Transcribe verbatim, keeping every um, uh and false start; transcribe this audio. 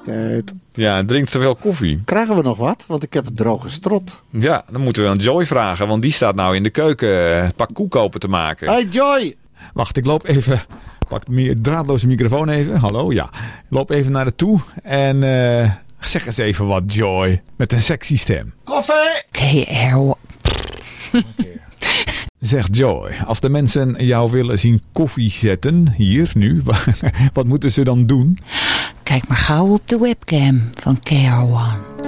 Teut. Ja, drinkt te veel koffie. Krijgen we nog wat? Want ik heb het droge strot. Ja, dan moeten we aan Joy vragen, want die staat nou in de keuken een pak koek open te maken. Hey Joy! Wacht, ik loop even. Pak de draadloze microfoon even. Hallo, ja. Ik loop even naar de toe. En uh, zeg eens even wat, Joy. Met een sexy stem. Koffie! K R. Zeg Joy, als de mensen jou willen zien koffie zetten, hier, nu, wat moeten ze dan doen? Kijk maar gauw op de webcam van K R one.